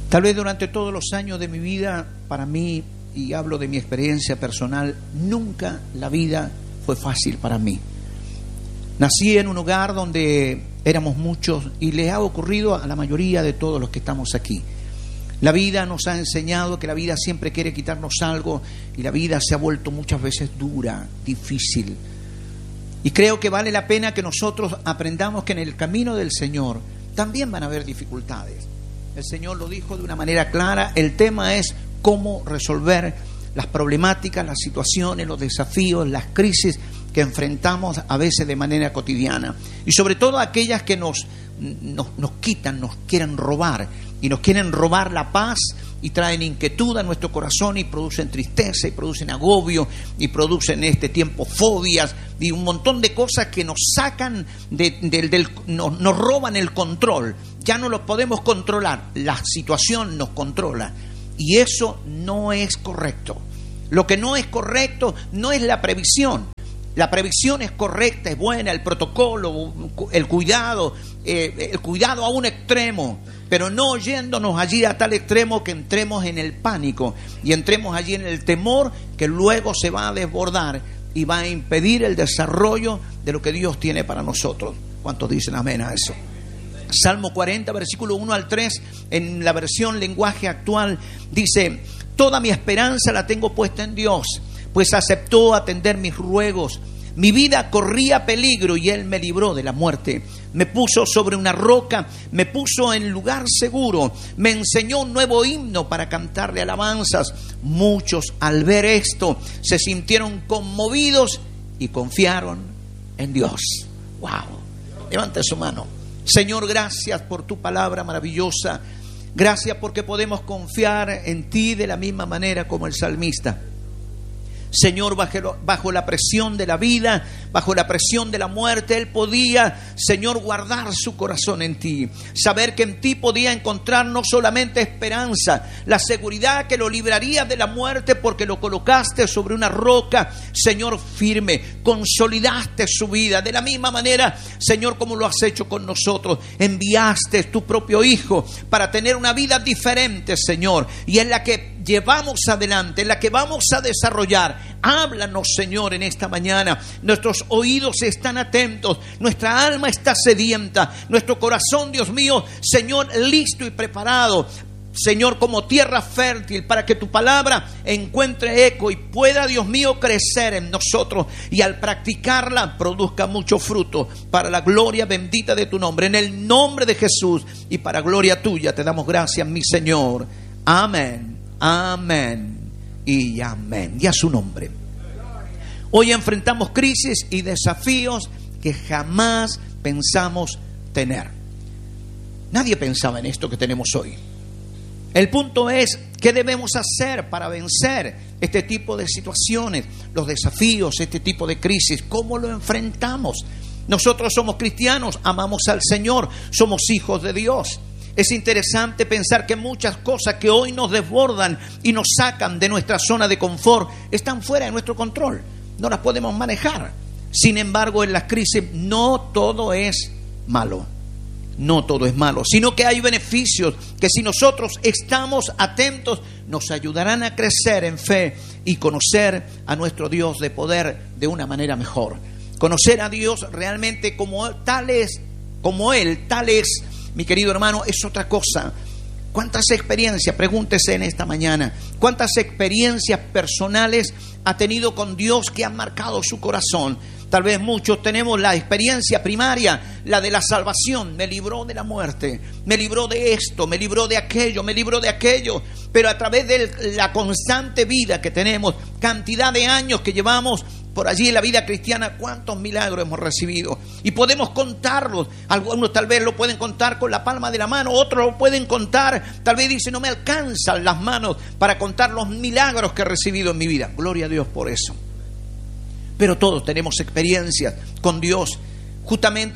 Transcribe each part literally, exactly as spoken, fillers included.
Tal vez durante todos los años de mi vida, para mí, y hablo de mi experiencia personal, nunca la vida fue fácil para mí. Nací en un hogar donde éramos muchos y le ha ocurrido a la mayoría de todos los que estamos aquí. La vida nos ha enseñado que la vida siempre quiere quitarnos algo y la vida se ha vuelto muchas veces dura, difícil. Y creo que vale la pena que nosotros aprendamos que en el camino del Señor también van a haber dificultades. El Señor lo dijo de una manera clara, el tema es cómo resolver las problemáticas, las situaciones, los desafíos, las crisis que enfrentamos a veces de manera cotidiana. Y sobre todo aquellas que nos, nos, nos quitan, nos quieren robar. Y nos quieren robar la paz y traen inquietud a nuestro corazón y producen tristeza y producen agobio y producen en este tiempo fobias y un montón de cosas que nos sacan, de, de, del, nos, nos roban el control. Ya no lo podemos controlar, la situación nos controla y eso no es correcto. Lo que no es correcto no es la previsión. La previsión es correcta, es buena, el protocolo, el cuidado, eh, el cuidado a un extremo, pero no yéndonos allí a tal extremo que entremos en el pánico y entremos allí en el temor que luego se va a desbordar y va a impedir el desarrollo de lo que Dios tiene para nosotros. ¿Cuántos dicen amén a eso? Salmo cuarenta, versículo uno al tres, en la versión lenguaje actual, dice: toda mi esperanza la tengo puesta en Dios, pues aceptó atender mis ruegos. Mi vida corría peligro y Él me libró de la muerte. Me puso sobre una roca, me puso en lugar seguro. Me enseñó un nuevo himno para cantarle alabanzas. Muchos al ver esto se sintieron conmovidos y confiaron en Dios. ¡Wow! Levante su mano. Señor, gracias por tu palabra maravillosa. Gracias porque podemos confiar en ti de la misma manera como el salmista. Señor, bajo, bajo la presión de la vida, bajo la presión de la muerte, Él podía, Señor, guardar su corazón en ti. Saber que en ti podía encontrar no solamente esperanza, la seguridad que lo libraría de la muerte porque lo colocaste sobre una roca, Señor, firme. Consolidaste su vida. De la misma manera, Señor, como lo has hecho con nosotros. Enviaste tu propio Hijo para tener una vida diferente, Señor. Y es la que llevamos adelante, en la que vamos a desarrollar. Háblanos, Señor, en esta mañana. Nuestros oídos están atentos, nuestra alma está sedienta, nuestro corazón, Dios mío, Señor, listo y preparado, Señor, como tierra fértil para que tu palabra encuentre eco y pueda, Dios mío, crecer en nosotros y al practicarla produzca mucho fruto para la gloria bendita de tu nombre. En el nombre de Jesús y para gloria tuya te damos gracias, mi Señor. Amén. Amén y amén. Y a su nombre. Hoy enfrentamos crisis y desafíos que jamás pensamos tener. Nadie pensaba en esto que tenemos hoy. El punto es, ¿qué debemos hacer para vencer este tipo de situaciones, los desafíos, este tipo de crisis? ¿Cómo lo enfrentamos? Nosotros somos cristianos, amamos al Señor, somos hijos de Dios. Es interesante pensar que muchas cosas que hoy nos desbordan y nos sacan de nuestra zona de confort están fuera de nuestro control. No las podemos manejar. Sin embargo, en las crisis no todo es malo. No todo es malo, sino que hay beneficios que si nosotros estamos atentos nos ayudarán a crecer en fe y conocer a nuestro Dios de poder de una manera mejor. Conocer a Dios realmente como tal es, como Él, tal es. Mi querido hermano, es otra cosa. ¿Cuántas experiencias, pregúntese en esta mañana, cuántas experiencias personales ha tenido con Dios que han marcado su corazón? Tal vez muchos tenemos la experiencia primaria, la de la salvación. Me libró de la muerte, me libró de esto, me libró de aquello, me libró de aquello. Pero a través de la constante vida que tenemos, cantidad de años que llevamos por allí en la vida cristiana, cuántos milagros hemos recibido. Y podemos contarlos. Algunos tal vez lo pueden contar con la palma de la mano, otros lo pueden contar. Tal vez dicen, no me alcanzan las manos para contar los milagros que he recibido en mi vida. Gloria a Dios por eso. Pero todos tenemos experiencias con Dios. Justamente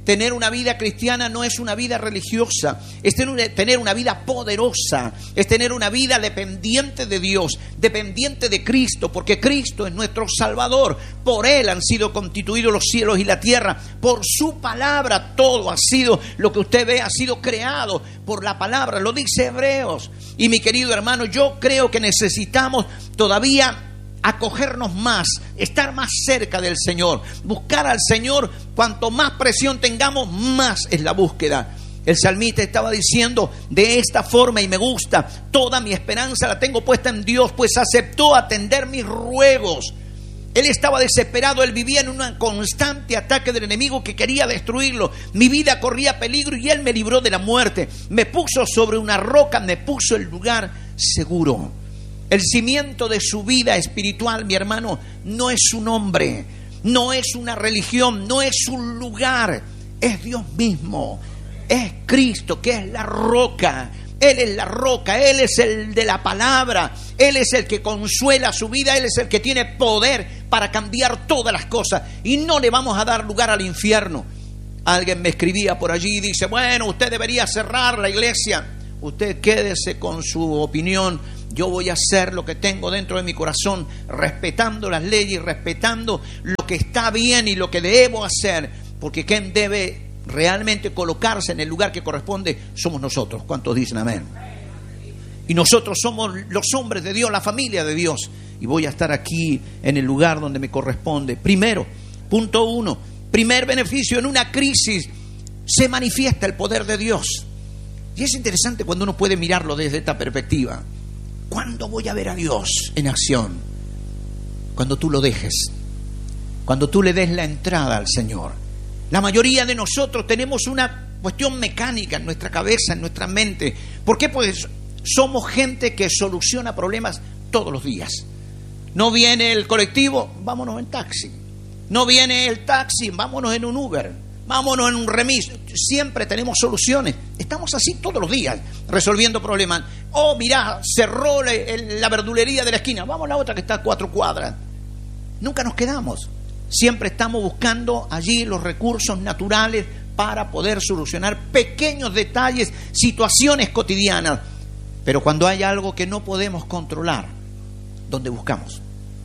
Tener una vida cristiana no es una vida religiosa, es tener una vida poderosa, es tener una vida dependiente de Dios, dependiente de Cristo, porque Cristo es nuestro Salvador. Por Él han sido constituidos los cielos y la tierra, por su palabra todo ha sido, lo que usted ve ha sido creado por la palabra, lo dice Hebreos. Y mi querido hermano, yo creo que necesitamos todavía acogernos más, estar más cerca del Señor, buscar al Señor. Cuanto más presión tengamos, más es la búsqueda. El salmista estaba diciendo de esta forma, y me gusta: toda mi esperanza la tengo puesta en Dios, pues aceptó atender mis ruegos. Él estaba desesperado, él vivía en un constante ataque del enemigo que quería destruirlo. Mi vida corría peligro y Él me libró de la muerte. Me puso sobre una roca, me puso en lugar seguro. El cimiento de su vida espiritual, mi hermano, no es un hombre, no es una religión, no es un lugar, es Dios mismo, es Cristo, que es la roca. Él es la roca, Él es el de la palabra, Él es el que consuela su vida, Él es el que tiene poder para cambiar todas las cosas, y no le vamos a dar lugar al infierno. Alguien me escribía por allí y dice: bueno, usted debería cerrar la iglesia. Usted quédese con su opinión. Yo voy a hacer lo que tengo dentro de mi corazón, respetando las leyes, respetando lo que está bien y lo que debo hacer, porque quien debe realmente colocarse en el lugar que corresponde somos nosotros. ¿Cuántos dicen amén? Y nosotros somos los hombres de Dios, la familia de Dios, y voy a estar aquí en el lugar donde me corresponde. Primero, punto uno, primer beneficio: en una crisis se manifiesta el poder de Dios. Y es interesante cuando uno puede mirarlo desde esta perspectiva. ¿Cuándo voy a ver a Dios en acción? Cuando tú lo dejes, cuando tú le des la entrada al Señor. La mayoría de nosotros tenemos una cuestión mecánica en nuestra cabeza, en nuestra mente. ¿Por qué? Pues somos gente que soluciona problemas todos los días. No viene el colectivo, vámonos en taxi. No viene el taxi, vámonos en un Uber. Vámonos en un remis. Siempre tenemos soluciones. Estamos así todos los días, resolviendo problemas. Oh, mirá, cerró la verdulería de la esquina, vamos a la otra que está a cuatro cuadras. Nunca nos quedamos. Siempre estamos buscando allí los recursos naturales para poder solucionar pequeños detalles, situaciones cotidianas. Pero cuando hay algo que no podemos controlar, ¿dónde buscamos?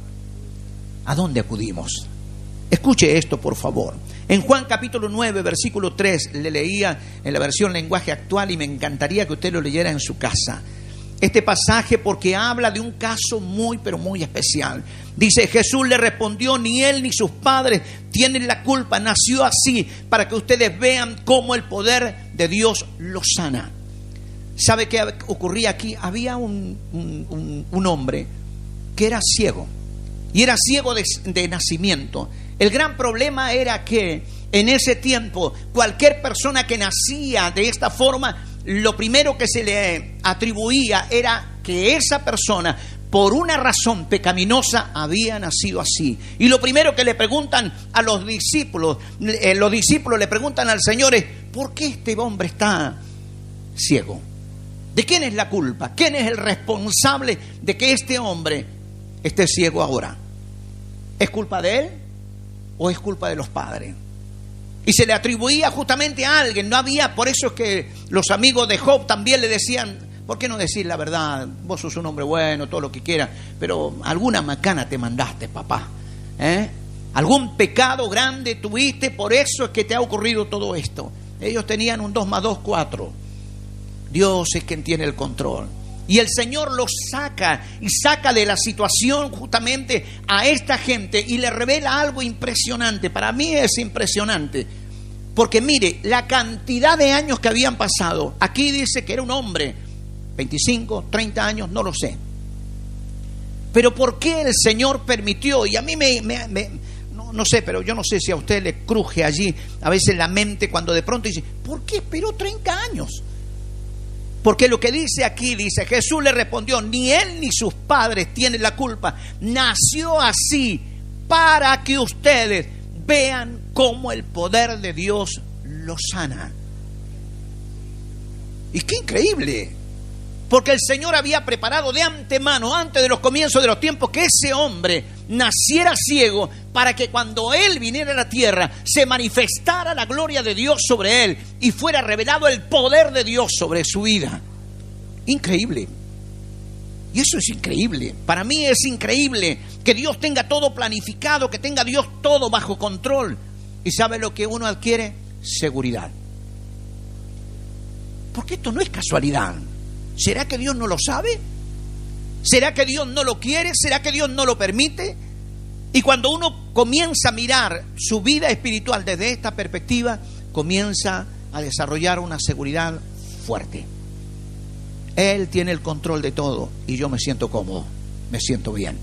¿A dónde acudimos? Escuche esto, por favor. En Juan capítulo nueve, versículo tres, le leía en la versión lenguaje actual, y me encantaría que usted lo leyera en su casa. Este pasaje, porque habla de un caso muy, pero muy especial. Dice: Jesús le respondió: ni él ni sus padres tienen la culpa. Nació así para que ustedes vean cómo el poder de Dios lo sana. ¿Sabe qué ocurría aquí? Había un, un, un, un hombre que era ciego. Y era ciego de, de nacimiento. El gran problema era que en ese tiempo cualquier persona que nacía de esta forma, lo primero que se le atribuía era que esa persona, por una razón pecaminosa, había nacido así. Y lo primero que le preguntan a los discípulos, eh, los discípulos le preguntan al Señor es: ¿por qué este hombre está ciego? ¿De quién es la culpa? ¿Quién es el responsable de que este hombre esté ciego ahora? ¿Es culpa de él o es culpa de los padres? Y se le atribuía justamente a alguien. No había, por eso es que los amigos de Job también le decían: ¿por qué no decir la verdad? Vos sos un hombre bueno, todo lo que quieras, pero alguna macana te mandaste, papá, ¿eh? Algún pecado grande tuviste, por eso es que te ha ocurrido todo esto. Ellos tenían un dos más dos, cuatro. Dios es quien tiene el control. Y el Señor los saca y saca de la situación justamente a esta gente y le revela algo impresionante. Para mí es impresionante, porque mire la cantidad de años que habían pasado. Aquí dice que era un hombre, veinticinco, treinta años, no lo sé. Pero ¿por qué el Señor permitió? Y a mí me, me, me no, no sé, pero yo no sé si a usted le cruje allí a veces la mente cuando de pronto dice: ¿por qué esperó treinta años? Porque lo que dice aquí, dice: Jesús le respondió: ni él ni sus padres tienen la culpa. Nació así para que ustedes vean cómo el poder de Dios lo sana. Y qué increíble. Porque el Señor había preparado de antemano, antes de los comienzos de los tiempos, que ese hombre naciera ciego para que cuando Él viniera a la tierra se manifestara la gloria de Dios sobre Él y fuera revelado el poder de Dios sobre su vida. Increíble. Y eso es increíble. Para mí es increíble que Dios tenga todo planificado, que tenga Dios todo bajo control. ¿Y sabe lo que uno adquiere? Seguridad. Porque esto no es casualidad. ¿Será que Dios no lo sabe? ¿Será que Dios no lo quiere? ¿Será que Dios no lo permite? Y cuando uno comienza a mirar su vida espiritual desde esta perspectiva, comienza a desarrollar una seguridad fuerte. Él tiene el control de todo y yo me siento cómodo, me siento bien.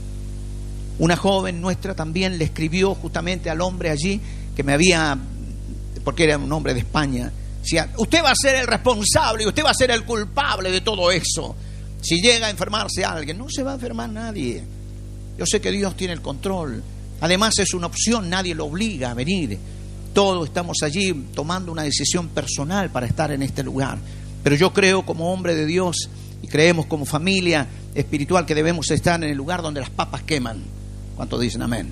Una joven nuestra también le escribió justamente al hombre allí que me había, porque era un hombre de España, decía, usted va a ser el responsable y usted va a ser el culpable de todo eso. Si llega a enfermarse alguien, no se va a enfermar nadie. Yo sé que Dios tiene el control. Además es una opción, nadie lo obliga a venir. Todos estamos allí tomando una decisión personal para estar en este lugar. Pero yo creo como hombre de Dios y creemos como familia espiritual que debemos estar en el lugar donde las papas queman. ¿Cuántos dicen amén?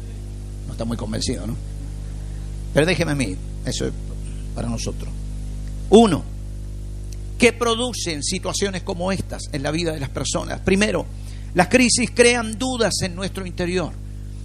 No está muy convencido, ¿no? Pero déjeme a mí, eso es para nosotros. Uno, ¿qué producen situaciones como estas en la vida de las personas? Primero, las crisis crean dudas en nuestro interior.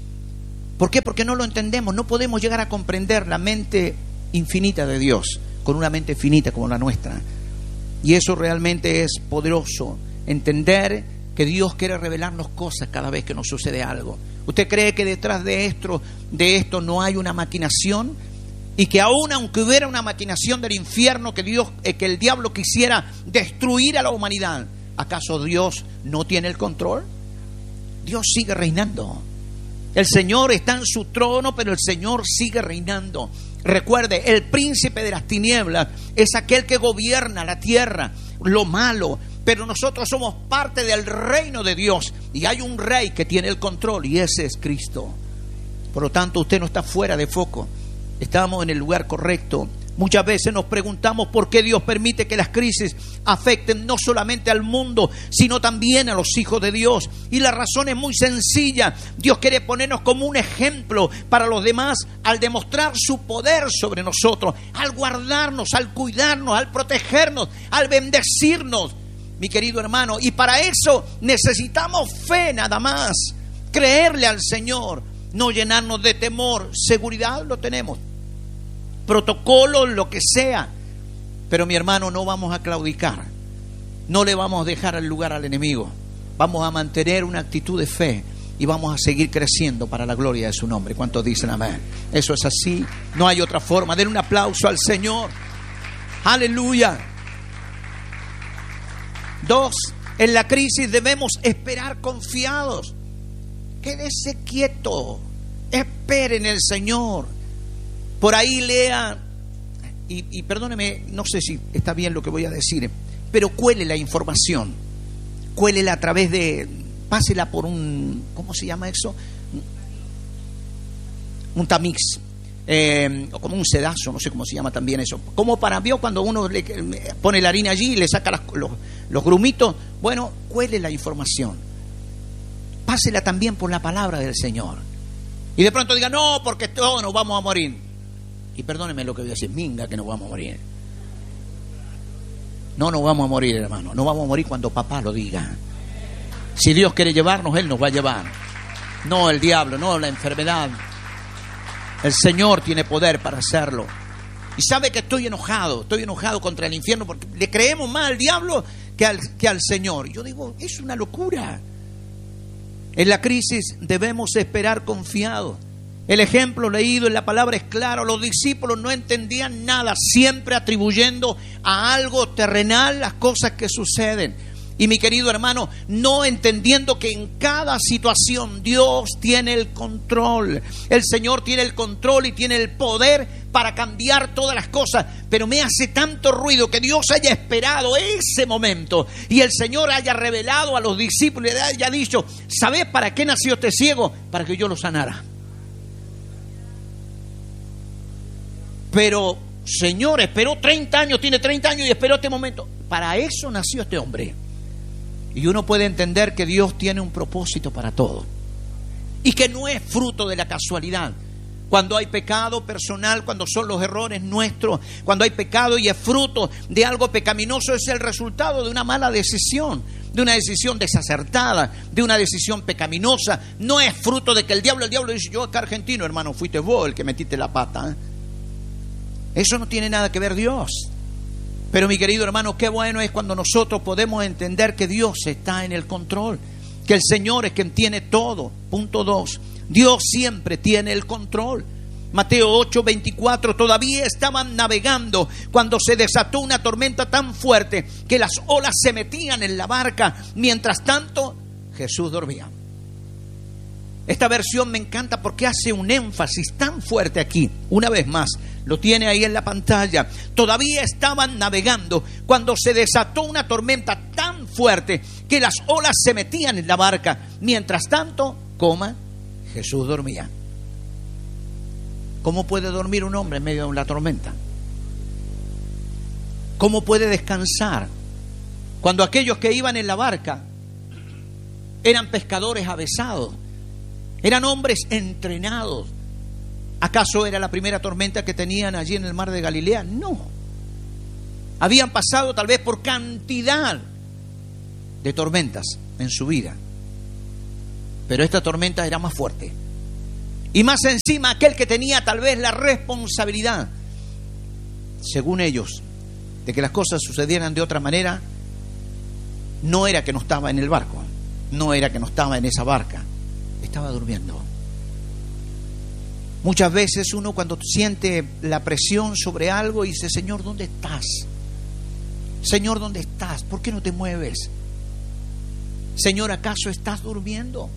¿Por qué? Porque no lo entendemos, no podemos llegar a comprender la mente infinita de Dios con una mente finita como la nuestra. Y eso realmente es poderoso, entender que Dios quiere revelarnos cosas cada vez que nos sucede algo. ¿Usted cree que detrás de esto, de esto no hay una maquinación? Y que aún aunque hubiera una maquinación del infierno, que Dios, eh, que el diablo quisiera destruir a la humanidad, ¿acaso Dios no tiene el control? Dios sigue reinando. El Señor está en su trono, pero el Señor sigue reinando. Recuerde, el príncipe de las tinieblas es aquel que gobierna la tierra, lo malo, pero nosotros somos parte del reino de Dios y hay un rey que tiene el control y ese es Cristo. Por lo tanto, usted no está fuera de foco, estamos en el lugar correcto. Muchas veces nos preguntamos por qué Dios permite que las crisis afecten no solamente al mundo, sino también a los hijos de Dios. Y la razón es muy sencilla. Dios quiere ponernos como un ejemplo para los demás al demostrar su poder sobre nosotros, al guardarnos, al cuidarnos, al protegernos, al bendecirnos, mi querido hermano. Y para eso necesitamos fe nada más, creerle al Señor, no llenarnos de temor. Seguridad lo tenemos, protocolos, lo que sea, pero mi hermano, no vamos a claudicar, no le vamos a dejar el lugar al enemigo, vamos a mantener una actitud de fe y vamos a seguir creciendo para la gloria de su nombre. ¿Cuántos dicen amén? Eso es así, no hay otra forma. Den un aplauso al Señor. Aleluya. Dos, en la crisis debemos esperar confiados. Quédese quieto, espere en el Señor. Por ahí lea, y, y perdóneme, no sé si está bien lo que voy a decir, pero cuele la información, cuélela a través de, pásela por un, ¿cómo se llama eso? Un tamiz, eh, o como un sedazo, no sé cómo se llama también eso. Como para, vio cuando uno le pone la harina allí y le saca las, los, los grumitos. Bueno, cuele la información, pásela también por la palabra del Señor. Y de pronto diga, no, porque todos nos vamos a morir. Y perdónenme lo que voy a decir, minga que nos vamos a morir. No nos vamos a morir, hermano. No vamos a morir cuando papá lo diga. Si Dios quiere llevarnos, Él nos va a llevar. No el diablo, no la enfermedad. El Señor tiene poder para hacerlo. Y sabe que estoy enojado, estoy enojado contra el infierno porque le creemos más al diablo que al, que al Señor. Y yo digo, es una locura. En la crisis debemos esperar confiados. El ejemplo leído en la palabra es claro. Los discípulos no entendían nada, siempre atribuyendo a algo terrenal las cosas que suceden. Y mi querido hermano, no entendiendo que en cada situación Dios tiene el control. El Señor tiene el control y tiene el poder para cambiar todas las cosas. Pero me hace tanto ruido que Dios haya esperado ese momento y el Señor haya revelado a los discípulos y haya dicho, ¿sabés para qué nació este ciego? Para que yo lo sanara. Pero Señor, esperó treinta años, tiene treinta años y esperó este momento. Para eso nació este hombre. Y uno puede entender que Dios tiene un propósito para todo. Y que no es fruto de la casualidad. Cuando hay pecado personal, cuando son los errores nuestros, cuando hay pecado y es fruto de algo pecaminoso, es el resultado de una mala decisión, de una decisión desacertada, de una decisión pecaminosa. No es fruto de que el diablo, el diablo dice, yo acá argentino, hermano, fuiste vos el que metiste la pata, ¿eh? Eso no tiene nada que ver Dios. Pero mi querido hermano, qué bueno es cuando nosotros podemos entender que Dios está en el control, que el Señor es quien tiene todo. Punto dos. Dios siempre tiene el control. Mateo ocho veinticuatro, todavía estaban navegando cuando se desató una tormenta tan fuerte que las olas se metían en la barca. Mientras tanto, Jesús dormía. Esta versión me encanta porque hace un énfasis tan fuerte aquí. Una vez más, lo tiene ahí en la pantalla. Todavía estaban navegando cuando se desató una tormenta tan fuerte que las olas se metían en la barca. Mientras tanto, coma, Jesús dormía. ¿Cómo puede dormir un hombre en medio de una tormenta? ¿Cómo puede descansar cuando aquellos que iban en la barca eran pescadores avesados? Eran hombres entrenados. ¿Acaso era la primera tormenta que tenían allí en el mar de Galilea? No. Habían pasado tal vez por cantidad de tormentas en su vida. Pero esta tormenta era más fuerte. Y más encima aquel que tenía tal vez la responsabilidad, según ellos, de que las cosas sucedieran de otra manera, no era que no estaba en el barco, no era que no estaba en esa barca, estaba durmiendo. Muchas veces uno cuando siente la presión sobre algo dice, Señor, ¿dónde estás? Señor, ¿dónde estás? ¿Por qué no te mueves? Señor, ¿acaso estás durmiendo?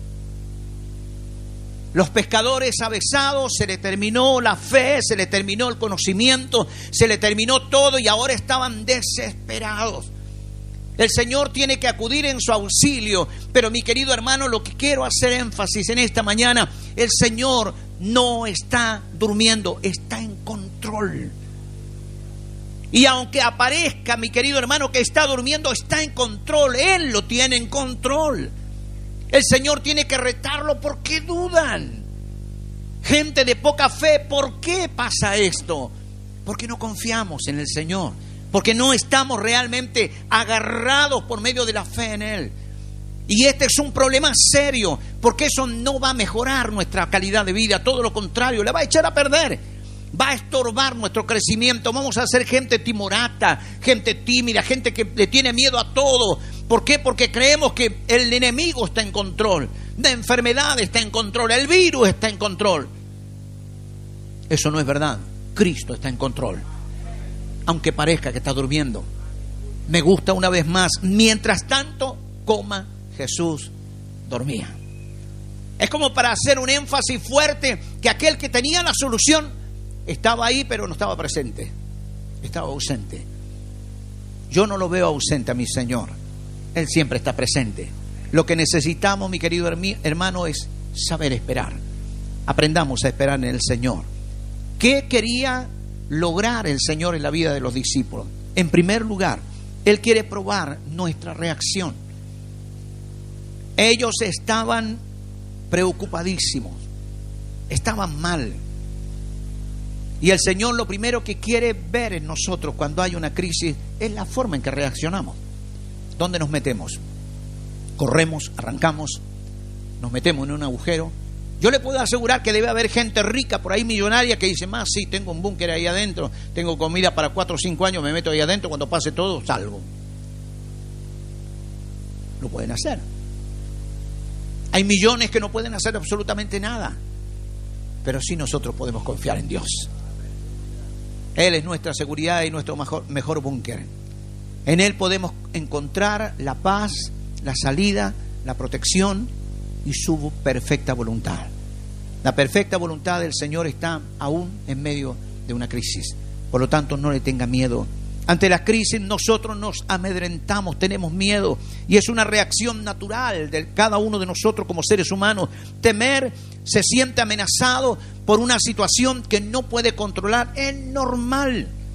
Los pescadores avesados, se le terminó la fe, se le terminó el conocimiento, se le terminó todo y ahora estaban desesperados. El Señor tiene que acudir en su auxilio, pero mi querido hermano, lo que quiero hacer énfasis en esta mañana, el Señor no está durmiendo, está en control. Y aunque aparezca, mi querido hermano, que está durmiendo, está en control, Él lo tiene en control. El Señor tiene que retarlo. ¿Por qué dudan? Gente de poca fe, ¿por qué pasa esto? Porque no confiamos en el Señor, porque no estamos realmente agarrados por medio de la fe en Él. Y este es un problema serio, porque eso no va a mejorar nuestra calidad de vida, todo lo contrario, la va a echar a perder, va a estorbar nuestro crecimiento. Vamos a ser gente timorata, gente tímida, gente que le tiene miedo a todo. ¿Por qué? Porque creemos que el enemigo está en control, la enfermedad está en control, el virus está en control. Eso no es verdad. Cristo está en control, aunque parezca que está durmiendo. Me gusta una vez más, mientras tanto, coma, Jesús dormía. Es como para hacer un énfasis fuerte que aquel que tenía la solución estaba ahí, pero no estaba presente, estaba ausente. Yo no lo veo ausente a mi Señor, Él siempre está presente. Lo que necesitamos, mi querido hermano, es saber esperar. Aprendamos a esperar en el Señor. ¿Qué quería lograr el Señor en la vida de los discípulos? En primer lugar, Él quiere probar nuestra reacción. Ellos estaban preocupadísimos, estaban mal. Y el Señor lo primero que quiere ver en nosotros cuando hay una crisis es la forma en que reaccionamos. ¿Dónde nos metemos? Corremos, arrancamos, nos metemos en un agujero. Yo le puedo asegurar que debe haber gente rica por ahí, millonaria, que dice, más sí, tengo un búnker ahí adentro, tengo comida para cuatro o cinco años, me meto ahí adentro, cuando pase todo, salgo. Lo pueden hacer. Hay millones que no pueden hacer absolutamente nada, pero sí nosotros podemos confiar en Dios. Él es nuestra seguridad y nuestro mejor, mejor búnker. En Él podemos encontrar la paz, la salida, la protección y su perfecta voluntad. La perfecta voluntad del Señor está aún en medio de una crisis. Por lo tanto, no le tenga miedo. Ante la crisis nosotros nos amedrentamos, tenemos miedo, y es una reacción natural de cada uno de nosotros como seres humanos. Temer, se siente amenazado por una situación que no puede controlar, es normal.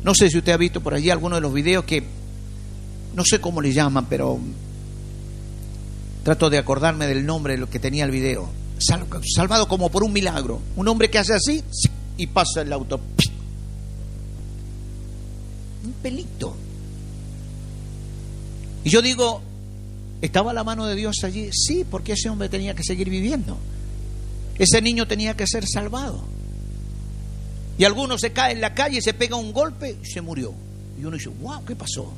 No sé si usted ha visto por allí alguno de los videos que, no sé cómo le llaman, pero trato de acordarme del nombre de lo que tenía el video. Sal, salvado como por un milagro. Un hombre que hace así y pasa el auto. Un pelito. Y yo digo, ¿estaba la mano de Dios allí? Sí, porque ese hombre tenía que seguir viviendo. Ese niño tenía que ser salvado. Y alguno se cae en la calle, se pega un golpe y se murió. Y uno dice, wow, ¿qué pasó?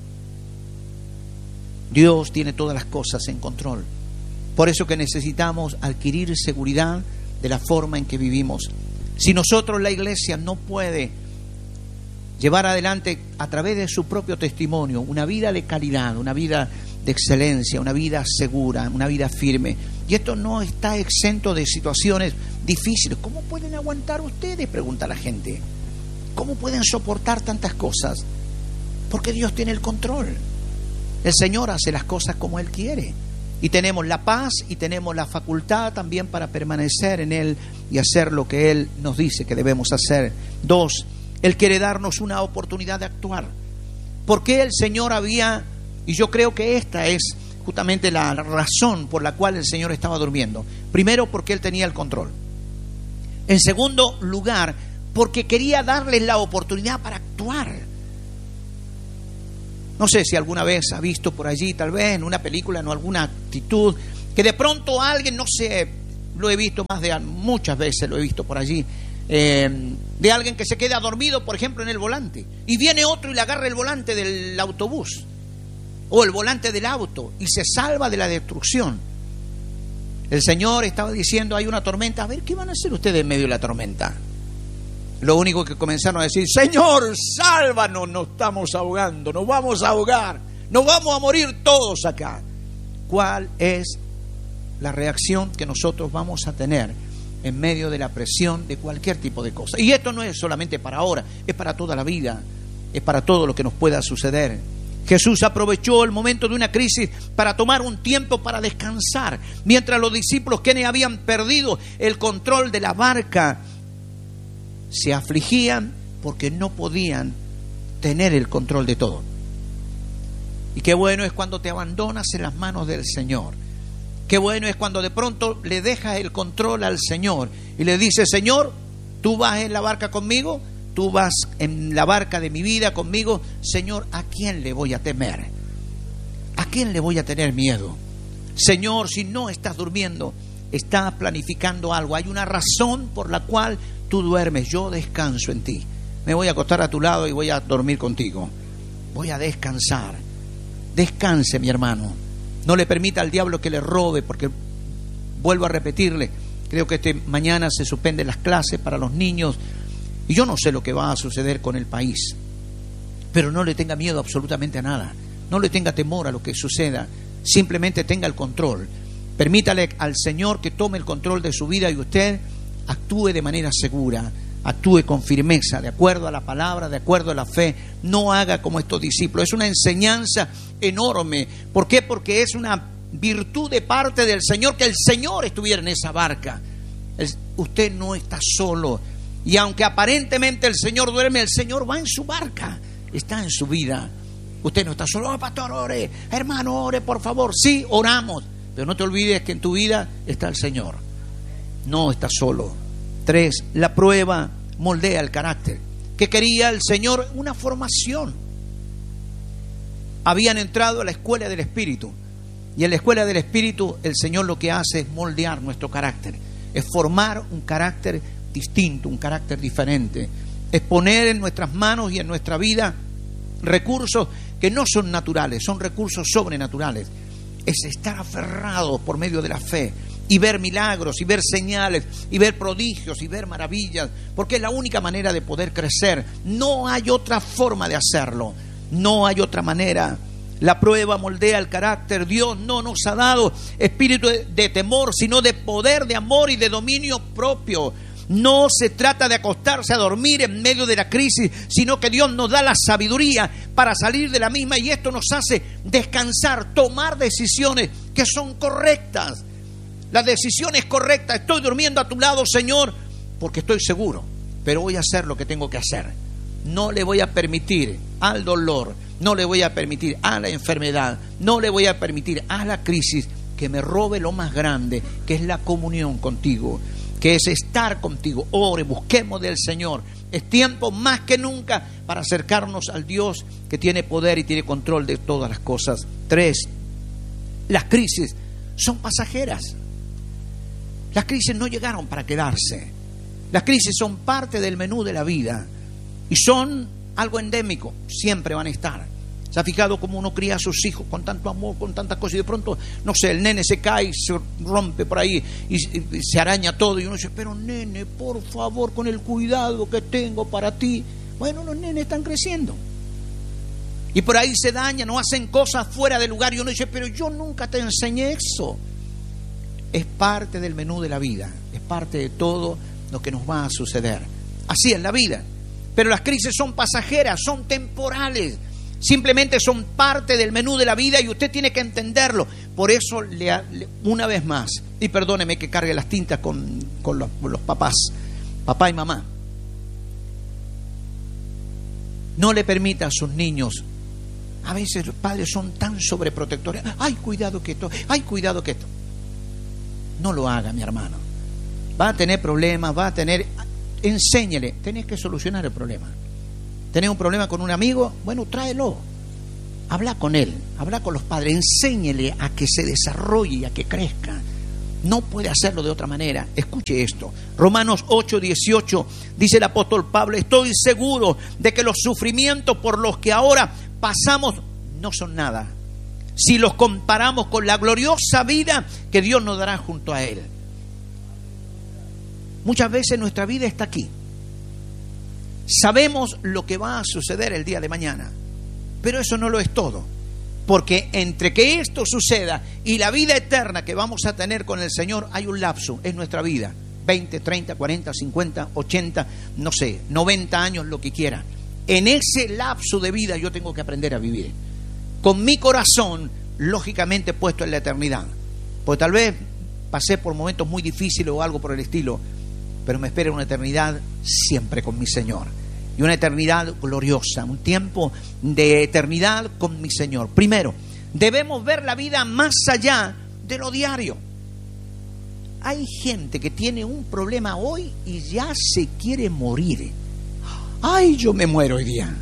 Dios tiene todas las cosas en control. Por eso que necesitamos adquirir seguridad de la forma en que vivimos. Si nosotros, la iglesia, no puede llevar adelante a través de su propio testimonio una vida de calidad, una vida de excelencia, una vida segura, una vida firme, y esto no está exento de situaciones difíciles. ¿Cómo pueden aguantar ustedes?, pregunta la gente. ¿Cómo pueden soportar tantas cosas? Porque Dios tiene el control. El Señor hace las cosas como Él quiere. Y tenemos la paz y tenemos la facultad también para permanecer en Él y hacer lo que Él nos dice que debemos hacer. Dos, Él quiere darnos una oportunidad de actuar. ¿Por qué el Señor había, y yo creo que esta es justamente la razón por la cual el Señor estaba durmiendo? Primero, porque Él tenía el control. En segundo lugar, porque quería darles la oportunidad para actuar. No sé si alguna vez ha visto por allí, tal vez en una película, en alguna actitud, que de pronto alguien, no sé, lo he visto más de muchas veces, lo he visto por allí, eh, de alguien que se queda dormido, por ejemplo, en el volante, y viene otro y le agarra el volante del autobús o el volante del auto y se salva de la destrucción. El Señor estaba diciendo, hay una tormenta, a ver, ¿qué van a hacer ustedes en medio de la tormenta? Lo único que comenzaron a decir, Señor, sálvanos, nos estamos ahogando, nos vamos a ahogar, nos vamos a morir todos acá. ¿Cuál es la reacción que nosotros vamos a tener en medio de la presión de cualquier tipo de cosa? Y esto no es solamente para ahora, es para toda la vida, es para todo lo que nos pueda suceder. Jesús aprovechó el momento de una crisis para tomar un tiempo para descansar, mientras los discípulos, quienes habían perdido el control de la barca, se afligían porque no podían tener el control de todo. Y qué bueno es cuando te abandonas en las manos del Señor. Qué bueno es cuando de pronto le dejas el control al Señor y le dices, Señor, tú vas en la barca conmigo, tú vas en la barca de mi vida conmigo. Señor, ¿a quién le voy a temer? ¿A quién le voy a tener miedo? Señor, si no estás durmiendo, estás planificando algo. Hay una razón por la cual tú duermes. Yo descanso en ti. Me voy a acostar a tu lado y voy a dormir contigo. Voy a descansar. Descanse, mi hermano. No le permita al diablo que le robe, porque vuelvo a repetirle, creo que este mañana se suspenden las clases para los niños y yo no sé lo que va a suceder con el país, pero no le tenga miedo absolutamente a nada. No le tenga temor a lo que suceda. Simplemente tenga el control. Permítale al Señor que tome el control de su vida y usted actúe de manera segura, actúe con firmeza, de acuerdo a la palabra, de acuerdo a la fe. No haga como estos discípulos. Es una enseñanza enorme. ¿Por qué? Porque es una virtud de parte del Señor que el Señor estuviera en esa barca. El, usted no está solo. Y aunque aparentemente el Señor duerme, el Señor va en su barca, está en su vida. Usted no está solo. Oh, pastor, ore, hermano, ore, por favor. Sí, oramos, pero no te olvides que en tu vida está el Señor. No estás solo. Tres, la prueba moldea el carácter. ¿Qué quería el Señor? Una formación. Habían entrado a la escuela del Espíritu. Y en la escuela del Espíritu el Señor lo que hace es moldear nuestro carácter. Es formar un carácter distinto, un carácter diferente. Es poner en nuestras manos y en nuestra vida recursos que no son naturales, son recursos sobrenaturales. Es estar aferrados por medio de la fe y ver milagros, y ver señales, y ver prodigios, y ver maravillas, porque es la única manera de poder crecer. No hay otra forma de hacerlo, no hay otra manera. La prueba moldea el carácter. Dios no nos ha dado espíritu de, de temor, sino de poder, de amor y de dominio propio. No se trata de acostarse a dormir en medio de la crisis, sino que Dios nos da la sabiduría para salir de la misma, y esto nos hace descansar, tomar decisiones que son correctas. La decisión es correcta. Estoy durmiendo a tu lado, Señor, porque estoy seguro, pero voy a hacer lo que tengo que hacer. no le voy a permitir al dolor, no le voy a permitir a la enfermedad, no le voy a permitir a la crisis que me robe lo más grande, que es la comunión contigo, que es estar contigo. Ore, busquemos del Señor. Es tiempo más que nunca para acercarnos al Dios que tiene poder y tiene control de todas las cosas. Tres, las crisis son pasajeras. Las crisis no llegaron para quedarse. Las crisis son parte del menú de la vida y son algo endémico, siempre van a estar. ¿Se ha fijado cómo uno cría a sus hijos con tanto amor, con tantas cosas, y de pronto, no sé, el nene se cae, se rompe por ahí y, y, y se araña todo, y uno dice, pero nene, por favor, con el cuidado que tengo para ti? Bueno, los nenes están creciendo y por ahí se dañan o hacen cosas fuera de lugar, y uno dice, pero yo nunca te enseñé eso. Es parte del menú de la vida, es parte de todo lo que nos va a suceder. Así es la vida. Pero las crisis son pasajeras, son temporales. Simplemente son parte del menú de la vida y usted tiene que entenderlo. Por eso, le, le, una vez más, y perdóneme que cargue las tintas con, con, los, con los papás, papá y mamá. No le permita a sus niños. A veces los padres son tan sobreprotectores. Ay, cuidado que esto, ay, cuidado que esto. No lo haga, mi hermano. Va a tener problemas, va a tener... Enséñele, tenés que solucionar el problema. ¿Tenés un problema con un amigo? Bueno, tráelo. Habla con él, habla con los padres, enséñele a que se desarrolle y a que crezca. No puede hacerlo de otra manera. Escuche esto. Romanos ocho dieciocho dice el apóstol Pablo: estoy seguro de que los sufrimientos por los que ahora pasamos no son nada si los comparamos con la gloriosa vida que Dios nos dará junto a Él. Muchas veces nuestra vida está aquí. Sabemos lo que va a suceder el día de mañana, pero eso no lo es todo, porque entre que esto suceda y la vida eterna que vamos a tener con el Señor hay un lapso, es nuestra vida, veinte, treinta, cuarenta, cincuenta, ochenta, no sé, noventa años, lo que quiera. En ese lapso de vida yo tengo que aprender a vivir con mi corazón lógicamente puesto en la eternidad, porque tal vez pasé por momentos muy difíciles o algo por el estilo, pero me espera una eternidad siempre con mi Señor. Y una eternidad gloriosa, un tiempo de eternidad con mi Señor. Primero, debemos ver la vida más allá de lo diario. Hay gente que tiene un problema hoy y ya se quiere morir. Ay, yo me muero hoy día.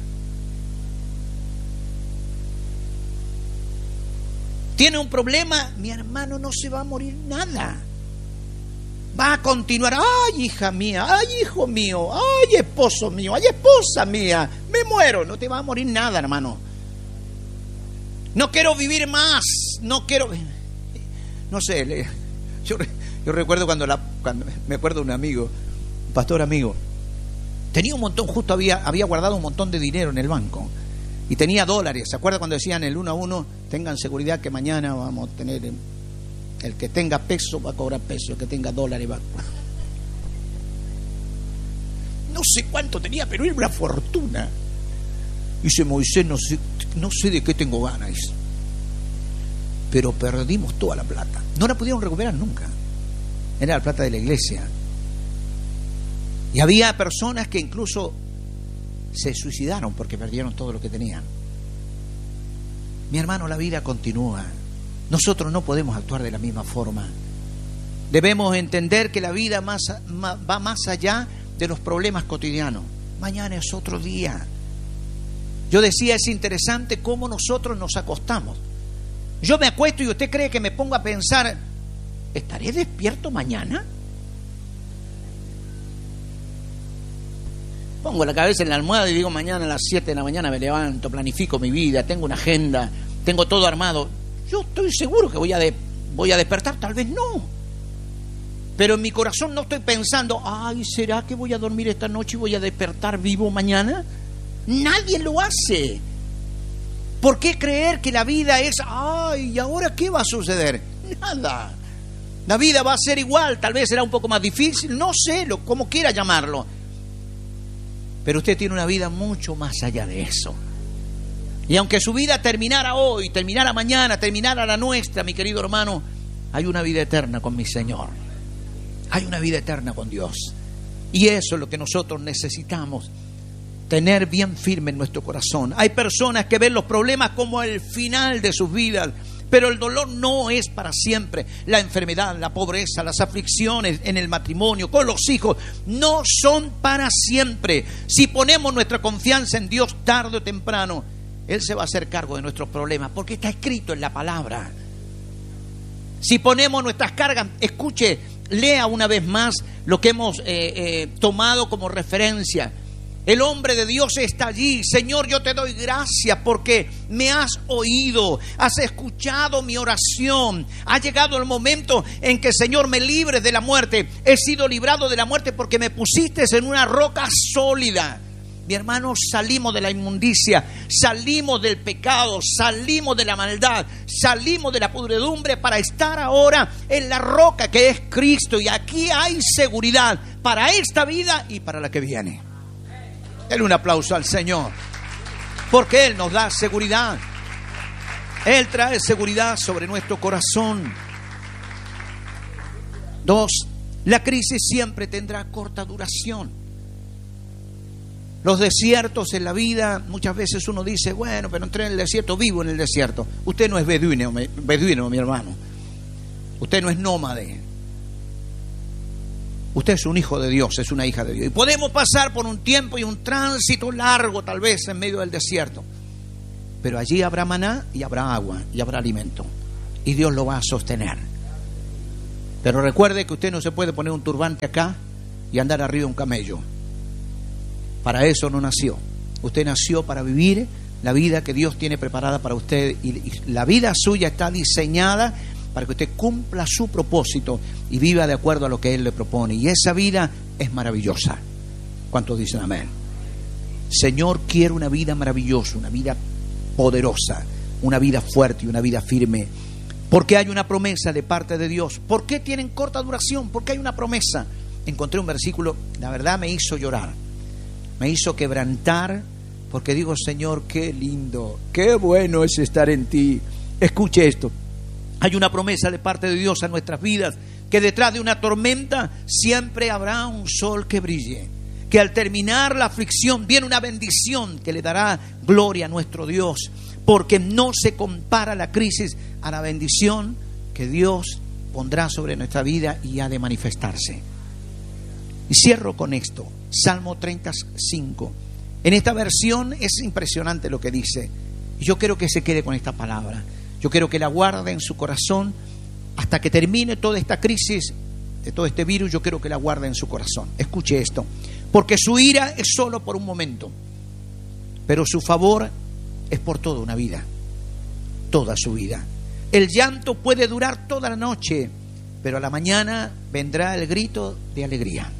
Tiene un problema, mi hermano, no se va a morir nada. Va a continuar. Ay, hija mía, ay, hijo mío, ay, esposo mío, ay, esposa mía, me muero. No te va a morir nada, hermano. No quiero vivir más, no quiero. No sé, yo, yo recuerdo cuando, la, cuando me acuerdo de un amigo, un pastor amigo, tenía un montón, justo había, había guardado un montón de dinero en el banco y tenía dólares. ¿Se acuerda cuando decían el uno a uno? Tengan seguridad que mañana vamos a tener. El que tenga peso va a cobrar peso, el que tenga dólares va. No sé cuánto tenía, pero era una fortuna. Dice Moisés, no sé, no sé de qué tengo ganas. Pero perdimos toda la plata. No la pudieron recuperar nunca. Era la plata de la iglesia. Y había personas que incluso se suicidaron porque perdieron todo lo que tenían. Mi hermano, la vida continúa. Nosotros no podemos actuar de la misma forma. Debemos entender que la vida más, más, va más allá de los problemas cotidianos. Mañana es otro día. Yo decía, es interesante cómo nosotros nos acostamos. Yo me acuesto y usted cree que me pongo a pensar, ¿estaré despierto mañana? Pongo la cabeza en la almohada y digo, mañana a las siete de la mañana me levanto, planifico mi vida, tengo una agenda, tengo todo armado. Yo estoy seguro que voy a, de, voy a despertar, tal vez no. Pero en mi corazón no estoy pensando, ay, ¿será que voy a dormir esta noche y voy a despertar vivo mañana? Nadie lo hace. ¿Por qué creer que la vida es, ay, ¿y ahora qué va a suceder? Nada. La vida va a ser igual, tal vez será un poco más difícil, no sé, lo, como quiera llamarlo. Pero usted tiene una vida mucho más allá de eso. Y aunque su vida terminara hoy, terminara mañana, terminara la nuestra, mi querido hermano, hay una vida eterna con mi Señor. Hay una vida eterna con Dios. Y eso es lo que nosotros necesitamos tener bien firme en nuestro corazón. Hay personas que ven los problemas como el final de sus vidas, pero el dolor no es para siempre. La enfermedad, la pobreza, las aflicciones en el matrimonio, con los hijos, no son para siempre. Si ponemos nuestra confianza en Dios, tarde o temprano Él se va a hacer cargo de nuestros problemas, porque está escrito en la palabra. Si ponemos nuestras cargas, escuche, lea una vez más lo que hemos eh, eh, tomado como referencia. El hombre de Dios está allí. Señor, yo te doy gracias porque me has oído, has escuchado mi oración. Ha llegado el momento en que, Señor, me libres de la muerte. He sido librado de la muerte porque me pusiste en una roca sólida. Mi hermano, salimos de la inmundicia, salimos del pecado, salimos de la maldad, salimos de la podredumbre para estar ahora en la roca que es Cristo. Y aquí hay seguridad para esta vida y para la que viene. Denle un aplauso al Señor, porque Él nos da seguridad. Él trae seguridad sobre nuestro corazón. Dos, la crisis siempre tendrá corta duración. Los desiertos en la vida, muchas veces uno dice, bueno, pero entré en el desierto, vivo en el desierto. Usted no es beduino, beduino, mi hermano. Usted no es nómade. Usted es un hijo de Dios, es una hija de Dios. Y podemos pasar por un tiempo y un tránsito largo, tal vez, en medio del desierto. Pero allí habrá maná y habrá agua y habrá alimento. Y Dios lo va a sostener. Pero recuerde que usted no se puede poner un turbante acá y andar arriba de un camello. Para eso no nació. Usted nació para vivir la vida que Dios tiene preparada para usted. Y la vida suya está diseñada para que usted cumpla su propósito y viva de acuerdo a lo que Él le propone. Y esa vida es maravillosa. ¿Cuántos dicen amén? Señor, quiero una vida maravillosa, una vida poderosa, una vida fuerte y una vida firme. Porque hay una promesa de parte de Dios. ¿Por qué tienen corta duración? Porque hay una promesa. Encontré un versículo, la verdad me hizo llorar. Me hizo quebrantar, porque digo, Señor, qué lindo, qué bueno es estar en ti. Escuche esto. Hay una promesa de parte de Dios a nuestras vidas, que detrás de una tormenta siempre habrá un sol que brille, que al terminar la aflicción viene una bendición que le dará gloria a nuestro Dios, porque no se compara la crisis a la bendición que Dios pondrá sobre nuestra vida y ha de manifestarse. Y cierro con esto, Salmo treinta y cinco. En esta versión es impresionante lo que dice, y yo quiero que se quede con esta palabra. Yo quiero que la guarde en su corazón hasta que termine toda esta crisis, de todo este virus. Yo quiero que la guarde en su corazón. Escuche esto. Porque su ira es solo por un momento, pero su favor es por toda una vida, toda su vida. El llanto puede durar toda la noche, pero a la mañana vendrá el grito de alegría.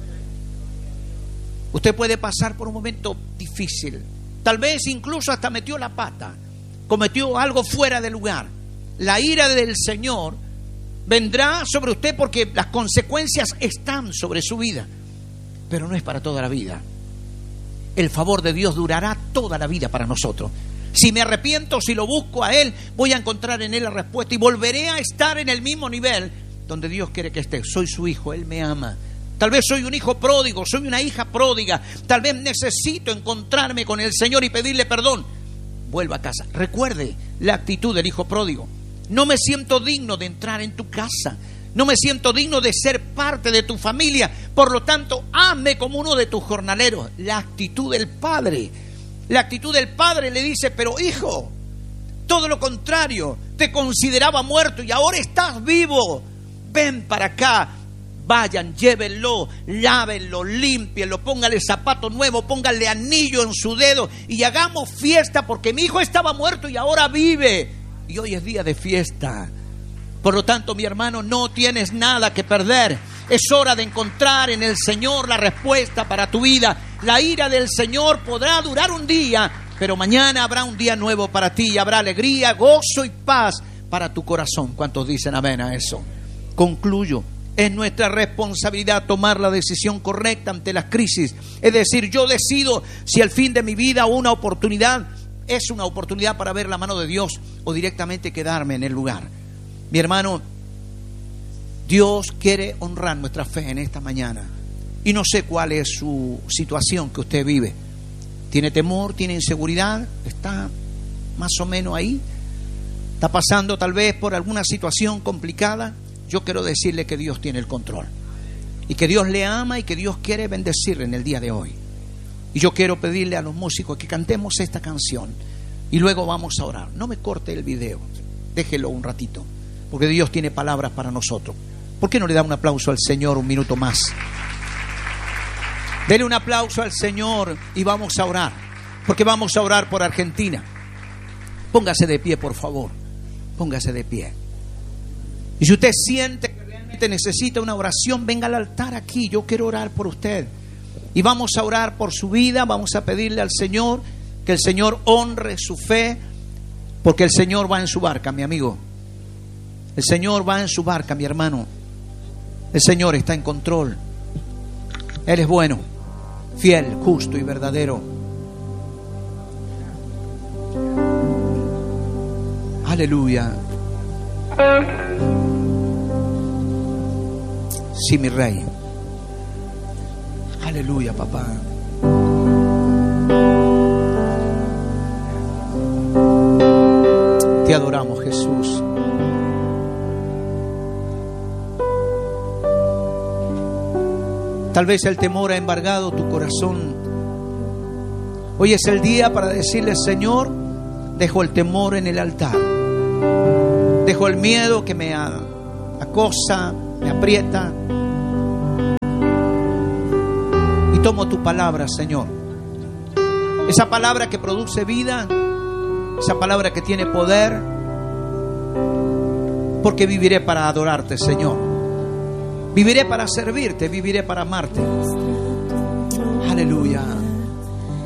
Usted puede pasar por un momento difícil, tal vez incluso hasta metió la pata, cometió algo fuera de lugar. La ira del Señor vendrá sobre usted porque las consecuencias están sobre su vida, pero no es para toda la vida. El favor de Dios durará toda la vida para nosotros. Si me arrepiento, si lo busco a Él, voy a encontrar en Él la respuesta y volveré a estar en el mismo nivel donde Dios quiere que esté. Soy su hijo, Él me ama. Tal vez soy un hijo pródigo, soy una hija pródiga. Tal vez necesito encontrarme con el Señor y pedirle perdón. Vuelva a casa. Recuerde la actitud del hijo pródigo. No me siento digno de entrar en tu casa. No me siento digno de ser parte de tu familia. Por lo tanto, hazme como uno de tus jornaleros. La actitud del padre. La actitud del padre le dice, pero hijo, todo lo contrario. Te consideraba muerto y ahora estás vivo. Ven para acá. Vayan, llévenlo, lávenlo, límpienlo, póngale zapato nuevo, póngale anillo en su dedo y hagamos fiesta porque mi hijo estaba muerto y ahora vive. Y hoy es día de fiesta. Por lo tanto, mi hermano, no tienes nada que perder. Es hora de encontrar en el Señor la respuesta para tu vida. La ira del Señor podrá durar un día, pero mañana habrá un día nuevo para ti y habrá alegría, gozo y paz para tu corazón. ¿Cuántos dicen amén a eso? Concluyo. Es nuestra responsabilidad tomar la decisión correcta ante las crisis. Es decir, yo decido si el fin de mi vida o una oportunidad es una oportunidad para ver la mano de Dios o directamente quedarme en el lugar. Mi hermano, Dios quiere honrar nuestra fe en esta mañana. Y no sé cuál es su situación que usted vive. tiene temor, tiene inseguridad, está más o menos ahí, está pasando tal vez por alguna situación complicada, yo quiero decirle que Dios tiene el control y que Dios le ama y que Dios quiere bendecirle en el día de hoy. Y yo quiero pedirle a los músicos que cantemos esta canción y luego vamos a orar. No me corte el video, déjelo un ratito, porque Dios tiene palabras para nosotros. ¿Por qué no le da un aplauso al Señor un minuto más? Dele un aplauso al Señor y vamos a orar, porque vamos a orar por Argentina. Póngase de pie, por favor. Póngase de pie. Y si usted siente que realmente necesita una oración, venga al altar aquí. Yo quiero orar por usted. Y vamos a orar por su vida. Vamos a pedirle al Señor que el Señor honre su fe, porque el Señor va en su barca, mi amigo. El Señor va en su barca, mi hermano. El Señor está en control. Él es bueno, fiel, justo y verdadero. Aleluya. Sí, mi rey. Aleluya, papá. Te adoramos, Jesús. Tal vez el temor ha embargado tu corazón. Hoy es el día para decirle: Señor, dejo el temor en el altar. Dejo el miedo que me acosa, me aprieta. Y tomo tu palabra, Señor. Esa palabra que produce vida, esa palabra que tiene poder, porque viviré para adorarte, Señor. Viviré para servirte, viviré para amarte. Aleluya.